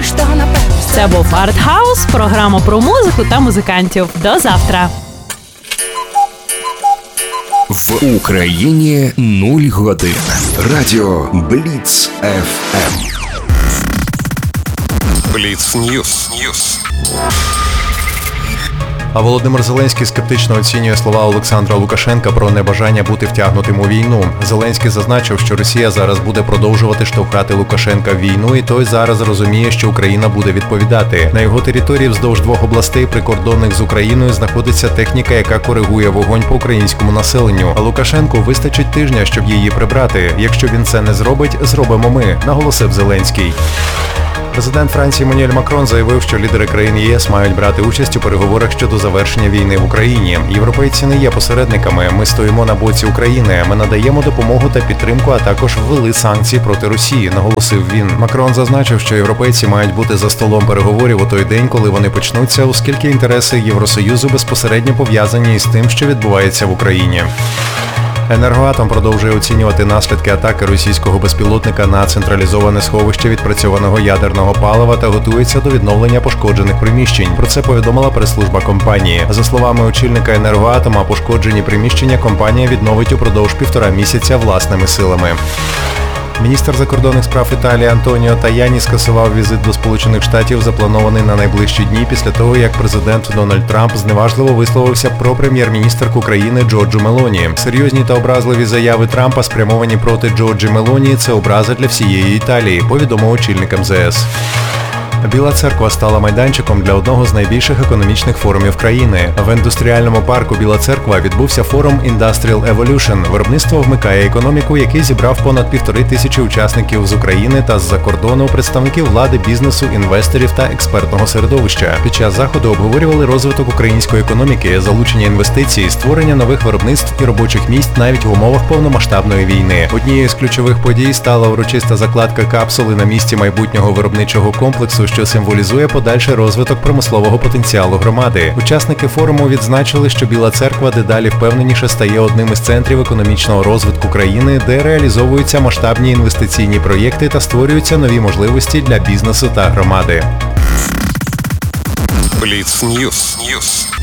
Це був Артхаус, програма про музику та музикантів. До завтра. В Україні 0 годин. Радіо Бліц ФМ. Бліц Ньюс. А Володимир Зеленський скептично оцінює слова Олександра Лукашенка про небажання бути втягнутим у війну. Зеленський зазначив, що Росія зараз буде продовжувати штовхати Лукашенка в війну, і той зараз розуміє, що Україна буде відповідати. На його території вздовж 2 областей, прикордонних з Україною, знаходиться техніка, яка коригує вогонь по українському населенню. А Лукашенку вистачить тижня, щоб її прибрати. Якщо він це не зробить, зробимо ми, наголосив Зеленський. Президент Франції Еммануель Макрон заявив, що лідери країн ЄС мають брати участь у переговорах щодо завершення війни в Україні. Європейці не є посередниками, ми стоїмо на боці України, ми надаємо допомогу та підтримку, а також ввели санкції проти Росії, наголосив він. Макрон зазначив, що європейці мають бути за столом переговорів у той день, коли вони почнуться, оскільки інтереси Євросоюзу безпосередньо пов'язані із тим, що відбувається в Україні. Енергоатом продовжує оцінювати наслідки атаки російського безпілотника на централізоване сховище відпрацьованого ядерного палива та готується до відновлення пошкоджених приміщень. Про це повідомила прес-служба компанії. За словами очільника Енергоатома, пошкоджені приміщення компанія відновить упродовж 1,5 місяця власними силами. Міністр закордонних справ Італії Антоніо Таяні скасував візит до Сполучених Штатів, запланований на найближчі дні після того, як президент Дональд Трамп зневажливо висловився про прем'єр-міністерку країни Джорджу Мелоні. Серйозні та образливі заяви Трампа, спрямовані проти Джорджі Мелоні, це образа для всієї Італії, повідомив очільник МЗС. Біла Церква стала майданчиком для одного з найбільших економічних форумів країни. В індустріальному парку Біла Церква відбувся форум Industrial Evolution. Виробництво вмикає економіку, який зібрав понад 1500 учасників з України та з-за кордону, представників влади, бізнесу, інвесторів та експертного середовища. Під час заходу обговорювали розвиток української економіки, залучення інвестицій, створення нових виробництв і робочих місць навіть в умовах повномасштабної війни. Однією з ключових подій стала урочиста закладка капсули на місці майбутнього виробничого комплексу, що символізує подальший розвиток промислового потенціалу громади. Учасники форуму відзначили, що Біла Церква дедалі впевненіше стає одним із центрів економічного розвитку країни, де реалізовуються масштабні інвестиційні проєкти та створюються нові можливості для бізнесу та громади. Бліц Ньюс.